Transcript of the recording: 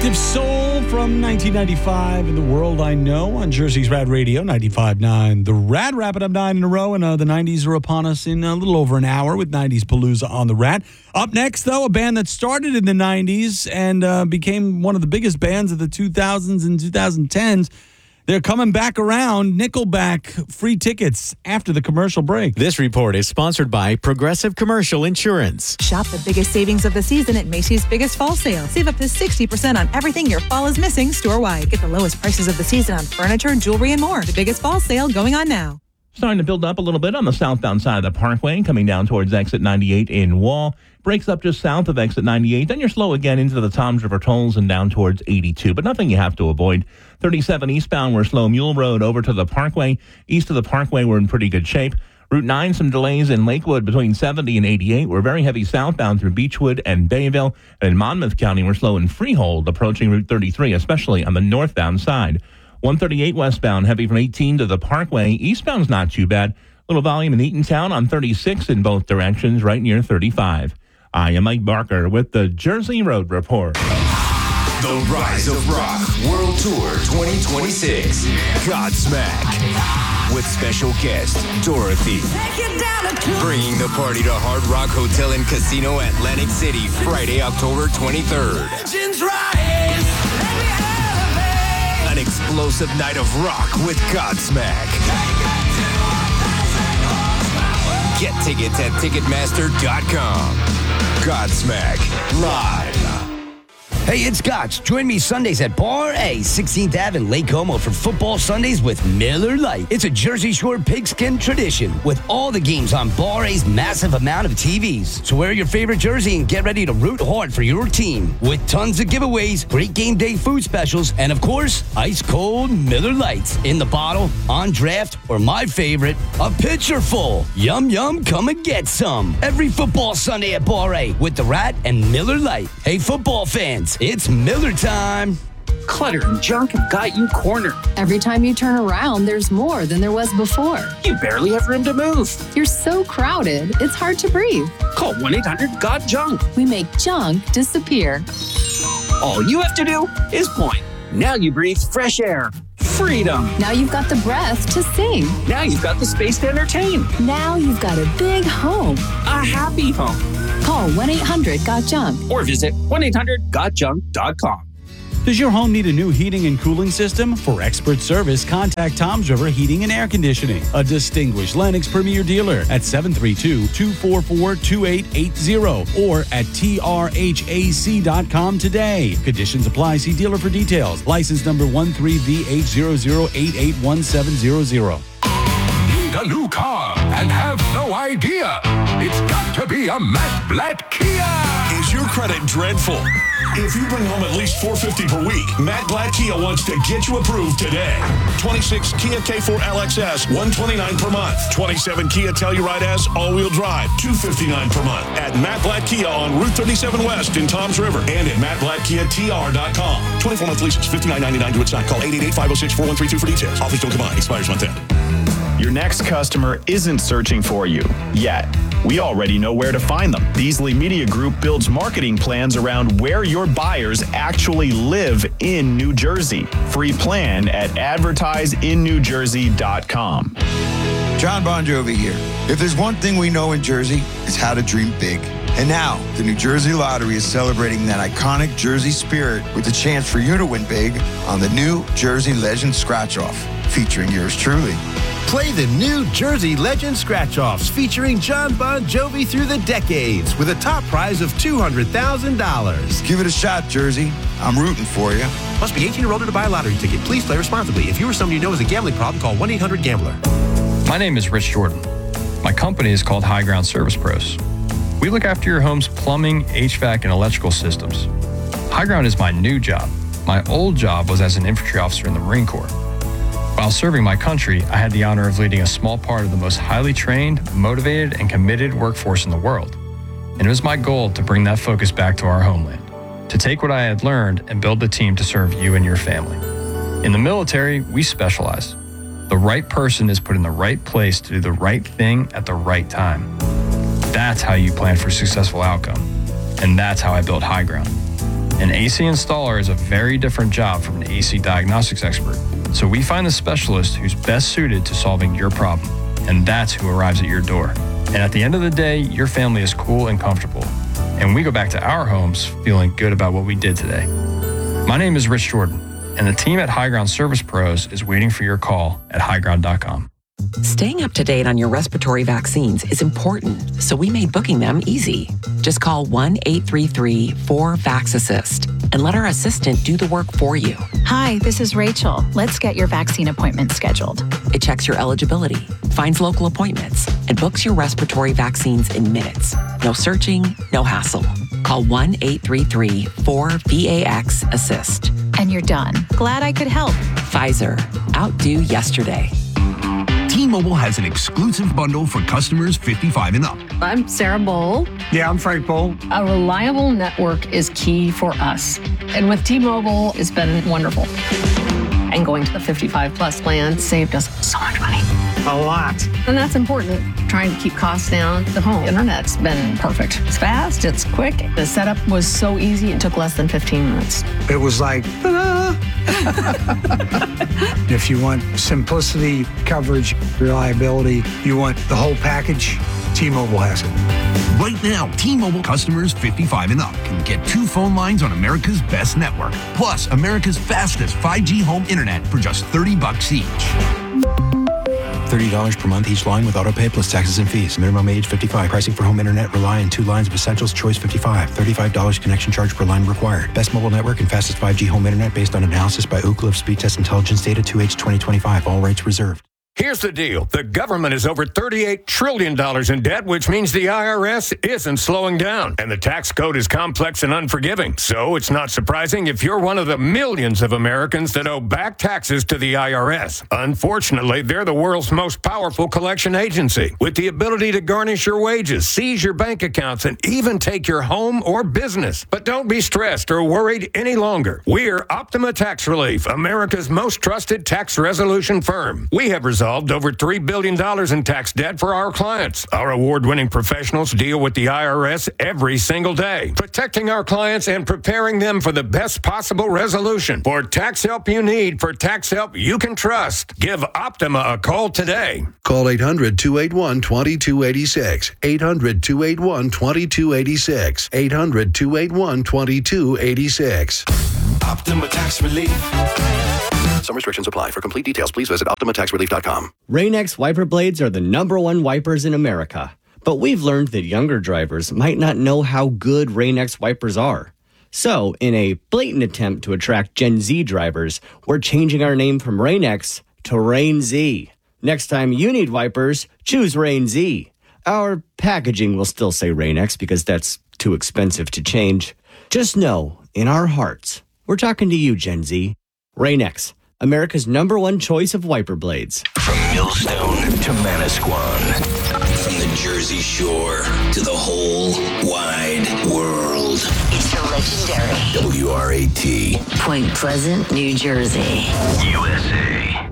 Radioactive Soul from 1995 in The World I Know on Jersey's Rad Radio, 95.9. The Rad, wrapping up 9 in a row, and the 90s are upon us in a little over an hour with 90s Palooza on the Rad. Up next, though, a band that started in the 90s and became one of the biggest bands of the 2000s and 2010s. They're coming back around. Nickelback, free tickets after the commercial break. This report is sponsored by Progressive Commercial Insurance. Shop the biggest savings of the season at Macy's Biggest Fall Sale. Save up to 60% on everything your fall is missing store-wide. Get the lowest prices of the season on furniture, jewelry, and more. The Biggest Fall Sale going on now. Starting to build up a little bit on the southbound side of the Parkway, coming down towards exit 98 in Wall. Breaks up just south of exit 98. Then you're slow again into the Toms River tolls and down towards 82. But nothing you have to avoid. 37 eastbound, we're slow Mule Road over to the Parkway. East of the Parkway, we're in pretty good shape. Route 9, some delays in Lakewood between 70 and 88. We're very heavy southbound through Beechwood and Bayville. And in Monmouth County, we're slow in Freehold approaching Route 33, especially on the northbound side. 138 westbound, heavy from 18 to the Parkway. Eastbound's not too bad. Little volume in Eatontown on 36 in both directions, right near 35. I am Mike Barker with the Jersey Road Report. The Rise of Rock World Tour 2026. Godsmack. With special guest, Dorothy. Bringing the party to Hard Rock Hotel and Casino, Atlantic City, Friday, October 23rd. An explosive night of rock with Godsmack. Get tickets at Ticketmaster.com. Godsmack Live. Hey, it's Gotch. Join me Sundays at Bar A, 16th Ave in Lake Como for Football Sundays with Miller Lite. It's a Jersey Shore pigskin tradition with all the games on Bar A's massive amount of TVs. So wear your favorite jersey and get ready to root hard for your team with tons of giveaways, great game day food specials, and of course, ice cold Miller Lites in the bottle, on draft, or my favorite, a pitcher full. Yum, yum, come and get some. Every football Sunday at Bar A with the Rat and Miller Lite. Hey, football fans. It's Miller time. Clutter and junk have got you cornered. Every time you turn around, there's more than there was before. You barely have room to move. You're so crowded, it's hard to breathe. Call 1-800-GOT-JUNK. We make junk disappear. All you have to do is point. Now you breathe fresh air. Freedom. Now you've got the breath to sing. Now you've got the space to entertain. Now you've got a big home. A happy home. Call 1-800-GOT-JUNK. Or visit 1-800-GOT-JUNK.com. Does your home need a new heating and cooling system? For expert service, contact Toms River Heating and Air Conditioning, a distinguished Lennox Premier dealer at 732-244-2880 or at trhac.com today. Conditions apply. See dealer for details. License number 13VH00881700. Need a new car and have no idea? It's got to be a Matt Blatt Kia. Is your credit dreadful? If you bring home at least $450 per week, Matt Blatt Kia wants to get you approved today. 26 Kia K4 LXS, $129 per month. 27 Kia Telluride S, all-wheel drive, $259 per month. At Matt Blatt Kia on Route 37 West in Toms River and at MattBlattKiaTR.com. 24-month leases, $59.99 to sign. Call 888-506-4132 for details. Offers don't combine. Expires month end. Your next customer isn't searching for you yet. We already know where to find them. Beasley Media Group builds marketing plans around where your buyers actually live in New Jersey. Free plan at advertiseinnewjersey.com. John Bon Jovi here. If there's one thing we know in Jersey, it's how to dream big. And now, the New Jersey Lottery is celebrating that iconic Jersey spirit with a chance for you to win big on the New Jersey Legend Scratch-Off, featuring yours truly. Play the New Jersey Legend Scratch-Offs featuring John Bon Jovi through the decades with a top prize of $200,000. Give it a shot, Jersey. I'm rooting for you. Must be 18 or older to buy a lottery ticket. Please play responsibly. If you or somebody you know has a gambling problem, call 1-800-GAMBLER. My name is Rich Jordan. My company is called High Ground Service Pros. We look after your home's plumbing, HVAC, and electrical systems. High Ground is my new job. My old job was as an infantry officer in the Marine Corps. While serving my country, I had the honor of leading a small part of the most highly trained, motivated, and committed workforce in the world. And it was my goal to bring that focus back to our homeland, to take what I had learned and build the team to serve you and your family. In the military, we specialize. The right person is put in the right place to do the right thing at the right time. That's how you plan for a successful outcome. And that's how I built High Ground. An AC installer is a very different job from an AC diagnostics expert. So we find the specialist who's best suited to solving your problem. And that's who arrives at your door. And at the end of the day, your family is cool and comfortable. And we go back to our homes feeling good about what we did today. My name is Rich Jordan, and the team at High Ground Service Pros is waiting for your call at highground.com. Staying up to date on your respiratory vaccines is important, so we made booking them easy. Just call 1-833-4VAX-ASSIST and let our assistant do the work for you. Hi, this is Rachel. Let's get your vaccine appointment scheduled. It checks your eligibility, finds local appointments, and books your respiratory vaccines in minutes. No searching, no hassle. Call 1-833-4VAX-ASSIST. And you're done. Glad I could help. Pfizer. Outdo yesterday. T-Mobile has an exclusive bundle for customers 55 and up. I'm Sarah Bowl. Yeah, I'm Frank Bowl. A reliable network is key for us. And with T-Mobile, it's been wonderful. And going to the 55 plus plan saved us so much money. A lot. And that's important. Trying to keep costs down. The home internet's been perfect. It's fast, it's quick. The setup was so easy, it took less than 15 minutes. It was like, ta-da! If you want simplicity, coverage, reliability, you want the whole package, T-Mobile has it. Right now, T-Mobile customers 55 and up can get 2 phone lines on America's best network, plus America's fastest 5G home internet for just $30 each. $30 per month each line with autopay plus taxes and fees. Minimum age 55. Pricing for home internet rely on 2 lines of Essentials Choice 55. $35 connection charge per line required. Best mobile network and fastest 5G home internet based on analysis by Ookla of Speed Test Intelligence data 2H 2025. All rates reserved. Here's the deal. The government is over $38 trillion in debt, which means the IRS isn't slowing down. And the tax code is complex and unforgiving. So it's not surprising if you're one of the millions of Americans that owe back taxes to the IRS. Unfortunately, they're the world's most powerful collection agency, with the ability to garnish your wages, seize your bank accounts, and even take your home or business. But don't be stressed or worried any longer. We're Optima Tax Relief, America's most trusted tax resolution firm. We have resolved over $3 billion in tax debt for our clients. Our award-winning professionals deal with the IRS every single day, protecting our clients and preparing them for the best possible resolution. For tax help you need, for tax help you can trust, give Optima a call today. Call 800-281-2286. 800-281-2286. 800-281-2286. Optima Tax Relief. Some restrictions apply. For complete details, please visit OptimaTaxRelief.com. Rain-X wiper blades are the #1 wipers in America. But we've learned that younger drivers might not know how good Rain-X wipers are. So, in a blatant attempt to attract Gen Z drivers, we're changing our name from Rain-X to Rain-Z. Next time you need wipers, choose Rain-Z. Our packaging will still say Rain-X because that's too expensive to change. Just know, in our hearts, we're talking to you, Gen Z. Rain-X, America's #1 choice of wiper blades. From Millstone to Manasquan, from the Jersey Shore to the whole wide world. It's the legendary WRAT. Point Pleasant, New Jersey. USA.